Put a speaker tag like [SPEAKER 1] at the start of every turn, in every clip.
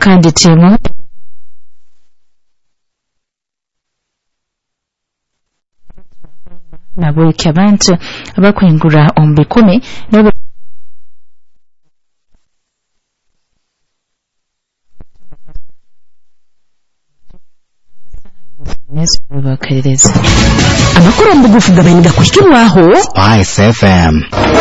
[SPEAKER 1] kandi timu nabo abantu abakwingura ombi 10 no bakereza
[SPEAKER 2] amakuru mbugufu gabayiga kushikirwaho
[SPEAKER 3] Spice FM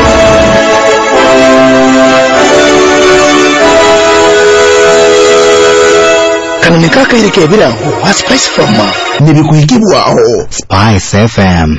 [SPEAKER 4] kanone kakairike ebirango wa Spice FM nibikuhigibwaho
[SPEAKER 3] Spice FM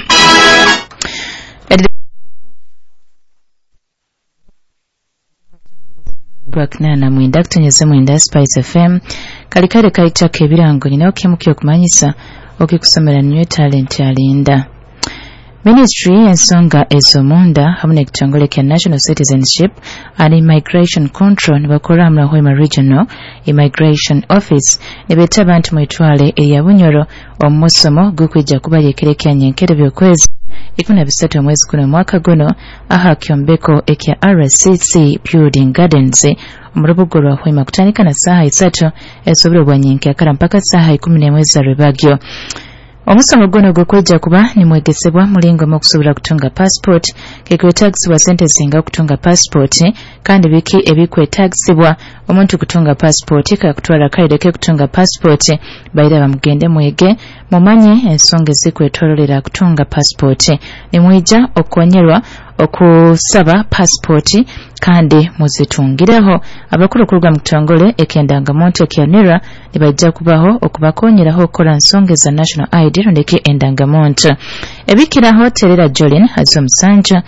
[SPEAKER 1] Baknana mwinda kutunyeze mwinda Spice FM kalikare kaitaka ebirango ninayo kemukiyo kumanyisa okikusomera new talent yalinda Ministry ensonga ezomunda hamwe n'ekitongole kya National Citizenship and Immigration Control nibakola mu Hoima Regional Immigration Office nibeta abantu mwitwale eya Bunyoro omusomo gukwijja kubayekerekya nyenkere byokwezi 13 omwezi kuno mwaka guno aha kyombeko ekya RCC Building Gardens omurubugo lwa Hoima kutandika na saha 3 esobera bwanyenke akala mpaka saha 10 Rwebagyo. Omusomo guno gukweja kuba ni mwegesebwa mulingo mu kusobola kutunga passport kekwetagisibwa sente zinga kutunga passport kandi biki ebikwetagisibwa omuntu kutunga passport kakutwala kaideke kutunga passport bayira bamugende mwege mumanye ensonga zikwetololera kutunga passport ni mwija okonyerwa okusaba passport kandi muzitungireho abakuru kurwa mutongole ekendanga monte kyanera nibajja kubaho okubakonyeraho kola nsonga za national ID ndeke endanga monte ebikiraho terera Jolin hazo musanja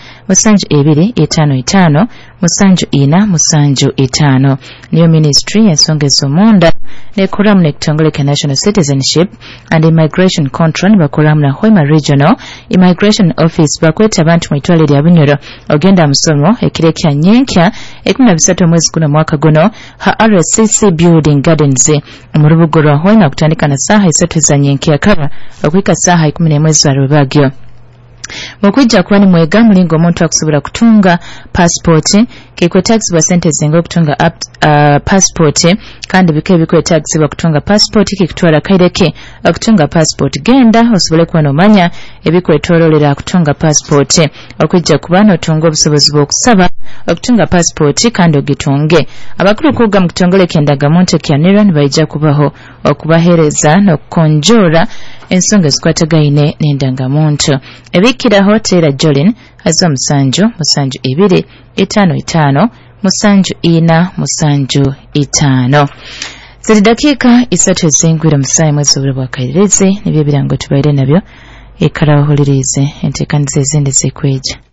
[SPEAKER 1] 255 musanju 4 musanju 5 niyo ministry ensonga zomunda nekola mu ekitongole kya National Citizenship and Immigration Control bakola mu Hoima Regional Immigration Office bakweta abantu mu itwale lya Bunyoro ogenda musomo ekirekya nyenkya 13 mwezi kuno mwaka guno ha RCC Building Gardens mu rubugo lwa Hoima kutandika na saha 3 za nyenkya kaba okwika saha 10 mwezi wa Rwebagyo. Mukwijja kuba ni mwega mulingo omuntu akusobola kutunga passport kekwetagisibwa sente zinga okutunga passport kandi bike bikwetagisibwa kutunga passport kikutwala kaireke okutunga passport genda osobole kuba nomanya ebikwetololera kutunga passport okwijja kuba notunga obusobozi bw'okusaba okutunga passport kandi ogitunge abakulu kuga mu kitongole kendaga monte kyanera nibayija kubaho okubahereza n'okukonjora ensonga zikwatagaine n'endangamuntu ebikiraho tera Jolin hazo musanju 2 55 musanju 4 musanju 5 ziri dakika 3 zingwira musayi mwezi bwa kaireze nibyo birango tubaire nabyo ekaraho hulirize entekanize zindi zikweja